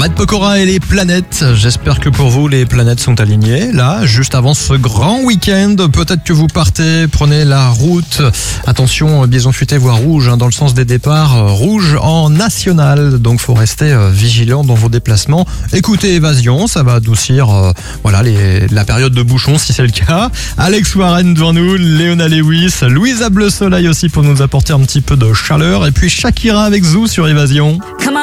Matt Pokora et les planètes. J'espère que pour vous, les planètes sont alignées. Là, juste avant ce grand week-end, peut-être que vous partez, prenez la route. Attention, bison futé voire rouge, dans le sens des départs. Rouge en national, donc faut rester vigilant dans vos déplacements. Écoutez Évasion, ça va adoucir la période de bouchon si c'est le cas. Alex Warren devant nous, Léona Lewis, Louisa Bleu Soleil aussi pour nous apporter un petit peu de chaleur. Et puis Shakira avec Zou sur Évasion.